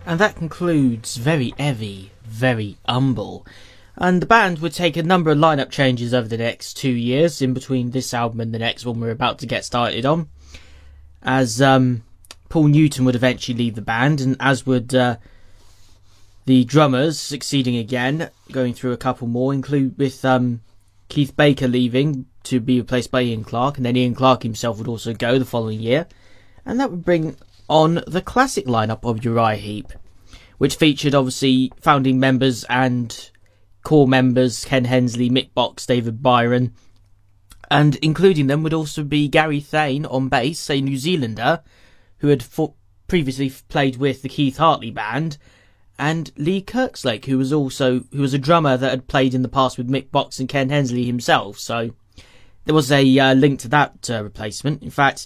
And that concludes Very Heavy, Very Humble. And the band would take a number of lineup changes over the next 2 years, in between this album and the next one we're about to get started on. As Paul Newton would eventually leave the band, and as would the drummers, succeeding again, going through a couple more, include with Keith Baker leaving to be replaced by Ian Clark, and then Ian Clark himself would also go the following year. And that would bring on the classic lineup of Uriah Heep, which featured obviously founding members and core members Ken Hensley, Mick Box, David Byron, and including them would also be Gary Thane on bass, a New Zealander who had previously played with the Keith Hartley band, and Lee Kirkslake, who was a drummer that had played in the past with Mick Box and Ken Hensley himself. So there was a link to that replacement. In fact,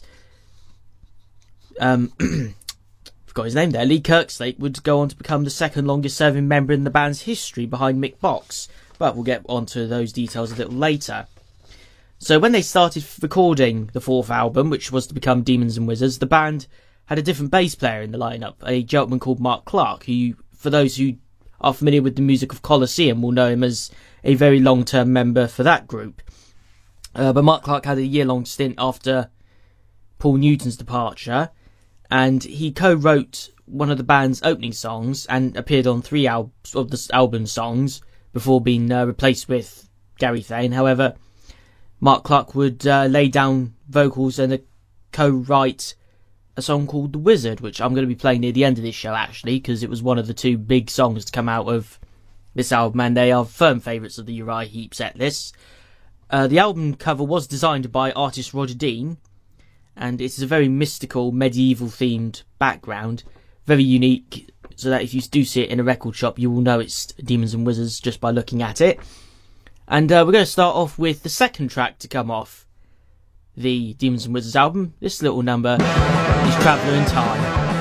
forgot his name there. Lee Kirkslake would go on to become the second longest serving member in the band's history behind Mick Box, but we'll get onto those details a little later. So when they started recording the fourth album, which was to become Demons and Wizards, the band had a different bass player in the lineup, a gentleman called Mark Clark, who, for those who are familiar with the music of Colosseum, will know him as a very long-term member for that group. But Mark Clark had a year-long stint after Paul Newton's departure, and he co-wrote one of the band's opening songs and appeared on 3 of the album songs before being replaced with Gary Thane. However, Mark Clark would lay down vocals and co-write a song called The Wizard, which I'm going to be playing near the end of this show, actually, because it was one of the 2 big songs to come out of this album, and they are firm favourites of the Uriah Heep set list. The album cover was designed by artist Roger Dean, and it's a very mystical, medieval-themed background, very unique, so that if you do see it in a record shop, you will know it's Demons and Wizards just by looking at it. And we're going to start off with the second track to come off the Demons and Wizards album. This little number is Traveller in Time.